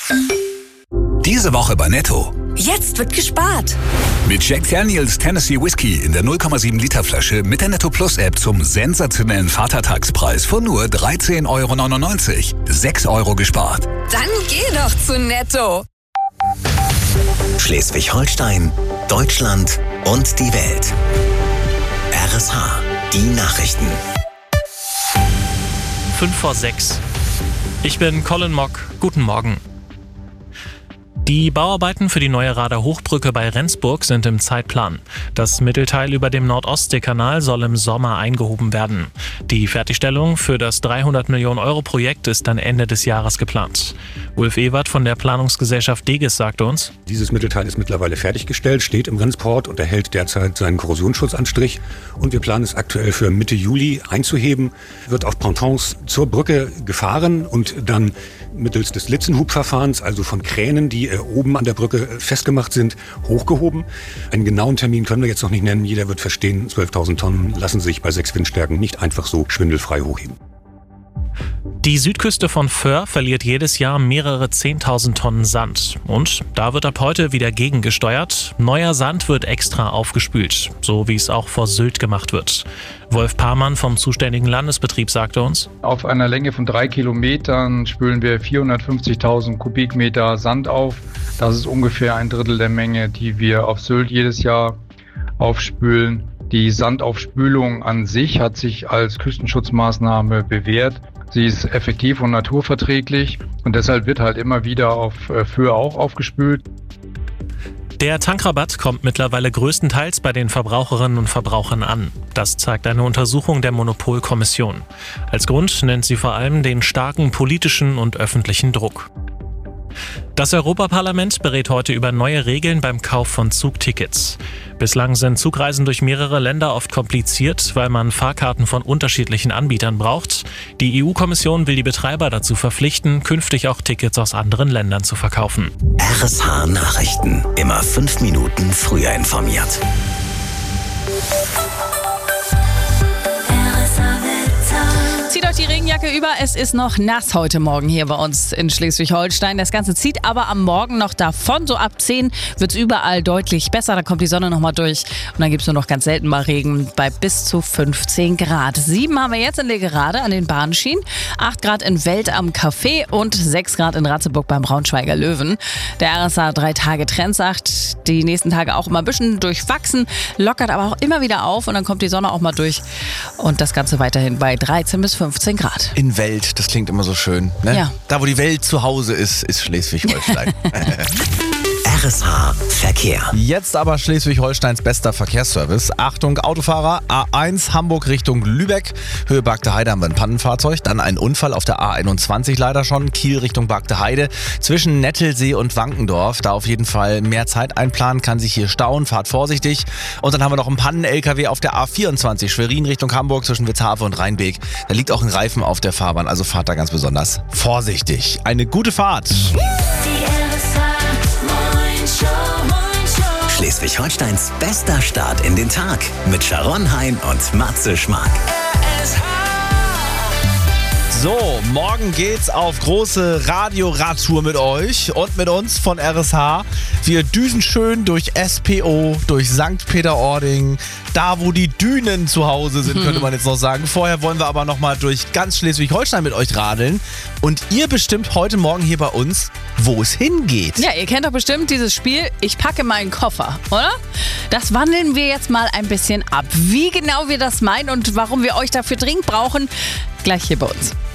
Diese Woche bei Netto. Jetzt wird gespart. Mit Jack Daniels Tennessee Whiskey in der 0,7 Liter Flasche mit der Netto Plus App zum sensationellen Vatertagspreis von nur 13,99 €. 6 € gespart. Dann geh doch zu Netto. Schleswig-Holstein, Deutschland und die Welt. RSH, die Nachrichten. 5:06. Ich bin Colin Mock. Guten Morgen. Die Bauarbeiten für die neue Rader Hochbrücke bei Rendsburg sind im Zeitplan. Das Mittelteil über dem Nord-Ostsee-Kanal soll im Sommer eingehoben werden. Die Fertigstellung für das 300 Millionen € Projekt ist dann Ende des Jahres geplant. Ulf Ewert von der Planungsgesellschaft Degis sagte uns: Dieses Mittelteil ist mittlerweile fertiggestellt, steht im Rennsport und erhält derzeit seinen Korrosionsschutzanstrich. Und wir planen es aktuell für Mitte Juli einzuheben. Wird auf Pontons zur Brücke gefahren und dann mittels des Litzenhubverfahrens, also von Kränen, die oben an der Brücke festgemacht sind, hochgehoben. Einen genauen Termin können wir jetzt noch nicht nennen. Jeder wird verstehen, 12.000 Tonnen lassen sich bei 6 Windstärken nicht einfach so schwindelfrei hochheben. Die Südküste von Föhr verliert jedes Jahr mehrere 10.000 Tonnen Sand. Und da wird ab heute wieder gegengesteuert. Neuer Sand wird extra aufgespült, so wie es auch vor Sylt gemacht wird. Wolf Parmann vom zuständigen Landesbetrieb sagte uns: Auf einer Länge von 3 Kilometern spülen wir 450.000 Kubikmeter Sand auf. Das ist ungefähr ein Drittel der Menge, die wir auf Sylt jedes Jahr aufspülen. Die Sandaufspülung an sich hat sich als Küstenschutzmaßnahme bewährt. Sie ist effektiv und naturverträglich und deshalb wird halt immer wieder auf Föhr auch aufgespült. Der Tankrabatt kommt mittlerweile größtenteils bei den Verbraucherinnen und Verbrauchern an. Das zeigt eine Untersuchung der Monopolkommission. Als Grund nennt sie vor allem den starken politischen und öffentlichen Druck. Das Europaparlament berät heute über neue Regeln beim Kauf von Zugtickets. Bislang sind Zugreisen durch mehrere Länder oft kompliziert, weil man Fahrkarten von unterschiedlichen Anbietern braucht. Die EU-Kommission will die Betreiber dazu verpflichten, künftig auch Tickets aus anderen Ländern zu verkaufen. RSH Nachrichten. Immer 5 Minuten früher informiert. Zieht euch die Regenjacke über, es ist noch nass heute Morgen hier bei uns in Schleswig-Holstein. Das Ganze zieht aber am Morgen noch davon. So ab 10 wird es überall deutlich besser. Da kommt die Sonne nochmal durch und dann gibt es nur noch ganz selten mal Regen bei bis zu 15 Grad. 7 haben wir jetzt in Legerade an den Bahnschienen, 8 Grad in Welt am Café und 6 Grad in Ratzeburg beim Braunschweiger Löwen. Der RSA 3-Tage-Trend sagt, die nächsten Tage auch immer ein bisschen durchwachsen, lockert aber auch immer wieder auf und dann kommt die Sonne auch mal durch. Und das Ganze weiterhin bei 13 bis 15 Grad. In Welt, das klingt immer so schön. Ne? Ja. Da, wo die Welt zu Hause ist Schleswig-Holstein. RSH Verkehr. Jetzt aber Schleswig-Holsteins bester Verkehrsservice. Achtung, Autofahrer, A1 Hamburg Richtung Lübeck. Höhe Bargte Heide haben wir ein Pannenfahrzeug. Dann ein Unfall auf der A21 leider schon. Kiel Richtung Bargte Heide. Zwischen Nettelsee und Wankendorf. Da auf jeden Fall mehr Zeit einplanen. Kann sich hier stauen. Fahrt vorsichtig. Und dann haben wir noch einen Pannen-LKW auf der A24. Schwerin Richtung Hamburg zwischen Witzhafe und Rheinbeek. Da liegt auch ein Reifen auf der Fahrbahn. Also fahrt da ganz besonders vorsichtig. Eine gute Fahrt. Schleswig-Holsteins bester Start in den Tag mit Sharon Hein und Matze Schmark. So, morgen geht's auf große Radioradtour mit euch und mit uns von RSH. Wir düsen schön durch SPO, durch St. Peter-Ording, da wo die Dünen zu Hause sind, könnte man jetzt noch sagen. Vorher wollen wir aber nochmal durch ganz Schleswig-Holstein mit euch radeln. Und ihr bestimmt heute Morgen hier bei uns, wo es hingeht. Ja, ihr kennt doch bestimmt dieses Spiel, ich packe meinen Koffer, oder? Das wandeln wir jetzt mal ein bisschen ab. Wie genau wir das meinen und warum wir euch dafür dringend brauchen, gleich hier bei uns.